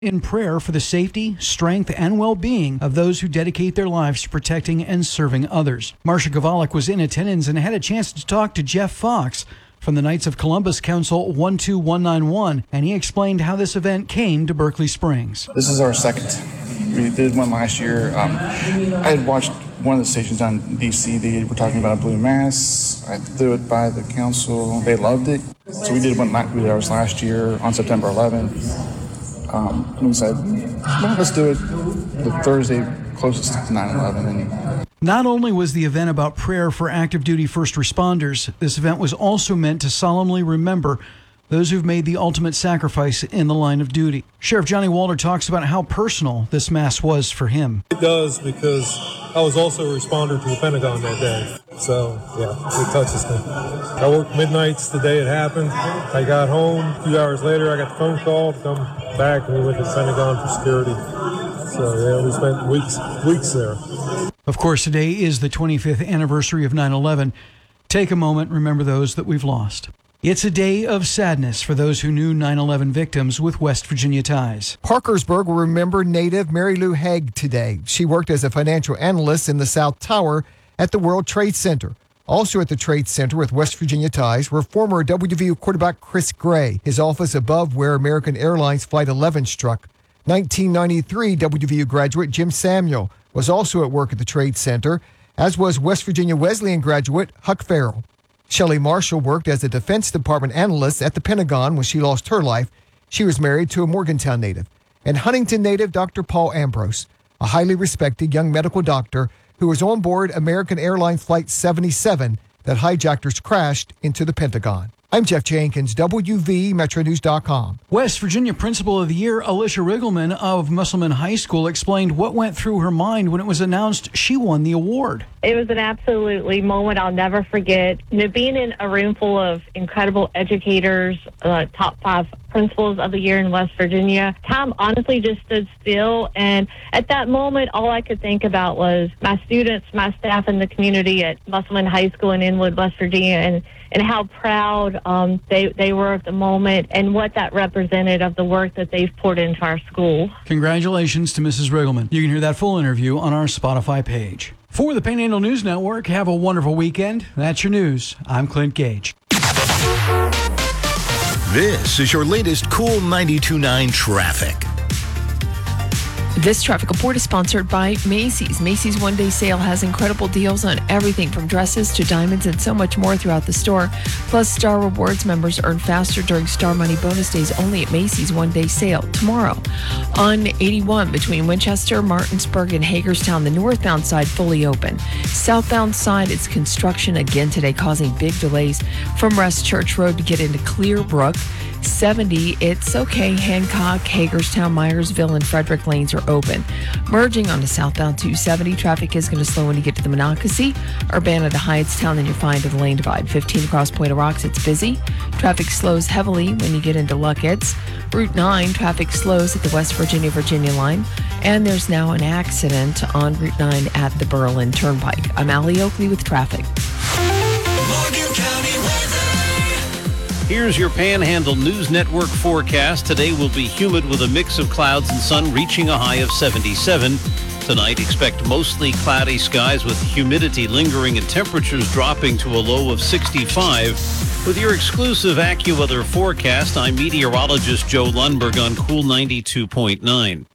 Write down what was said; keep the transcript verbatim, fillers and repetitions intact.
in prayer for the safety, strength, and well-being of those who dedicate their lives to protecting and serving others. Marcia Gavalik was in attendance and had a chance to talk to Jeff Fox from the Knights of Columbus Council one two one nine one, and he explained how this event came to Berkeley Springs. This is our second. We did one last year. Um, I had watched one of the stations on D C. They were talking about a blue mass. I threw it by the council. They loved it. So we did one we did ours last year on September eleventh. Um, and we said, well, let's do it the Thursday closest to nine eleven. Not only was the event about prayer for active duty first responders, this event was also meant to solemnly remember those who've made the ultimate sacrifice in the line of duty. Sheriff Johnny Walter talks about how personal this mass was for him. It does, because I was also a responder to the Pentagon that day. So, yeah, it touches me. I worked midnights the day it happened. I got home. A few hours later, I got the phone call to come back, and we went to the Pentagon for security. So, yeah, we spent weeks, weeks there. Of course, today is the twenty-fifth anniversary of nine eleven. Take a moment, remember those that we've lost. It's a day of sadness for those who knew nine eleven victims with West Virginia ties. Parkersburg will remember native Mary Lou Haig today. She worked as a financial analyst in the South Tower at the World Trade Center. Also at the Trade Center with West Virginia ties were former W V U quarterback Chris Gray, his office above where American Airlines Flight eleven struck. nineteen ninety-three W V U graduate Jim Samuel was also at work at the Trade Center, as was West Virginia Wesleyan graduate Huck Farrell. Shelley Marshall worked as a Defense Department analyst at the Pentagon when she lost her life. She was married to a Morgantown native. And Huntington native Doctor Paul Ambrose, a highly respected young medical doctor who was on board American Airlines Flight seventy-seven that hijackers crashed into the Pentagon. I'm Jeff Jenkins, W V Metro News dot com. West Virginia Principal of the Year Alicia Riggleman of Musselman High School explained what went through her mind when it was announced she won the award. It was an absolutely moment I'll never forget. You know, being in a room full of incredible educators, uh, top five principals of the year in West Virginia, time honestly just stood still. And at that moment, all I could think about was my students, my staff, and the community at Musselman High School in Inwood, West Virginia, and and how proud um, they, they were of the moment and what that represented of the work that they've poured into our school. Congratulations to Missus Riggleman. You can hear that full interview on our Spotify page. For the Panhandle News Network, have a wonderful weekend. That's your news. I'm Clint Gage. This is your latest Cool ninety-two point nine traffic. This traffic report is sponsored by Macy's. Macy's one-day sale has incredible deals on everything from dresses to diamonds and so much more throughout the store. Plus, Star Rewards members earn faster during Star Money bonus days only at Macy's one-day sale tomorrow. On eighty-one between Winchester, Martinsburg, and Hagerstown, the northbound side fully open. Southbound side, it's construction again today, causing big delays from West Church Road to get into Clearbrook. seventy, it's okay. Hancock, Hagerstown, Myersville, and Frederick lanes are open. Merging onto southbound two seventy, traffic is going to slow when you get to the Monocacy. Urbana to Hyattstown, then you're fine to the lane divide. fifteen across Point of Rocks, it's busy. Traffic slows heavily when you get into Luckett's. Route nine, traffic slows at the West Virginia-Virginia line. And there's now an accident on Route nine at the Berlin Turnpike. I'm Allie Oakley with traffic. Morgan County weather. Here's your Panhandle News Network forecast. Today will be humid with a mix of clouds and sun reaching a high of seventy-seven. Tonight, expect mostly cloudy skies with humidity lingering and temperatures dropping to a low of sixty-five. With your exclusive AccuWeather forecast, I'm meteorologist Joe Lundberg on Cool ninety-two point nine.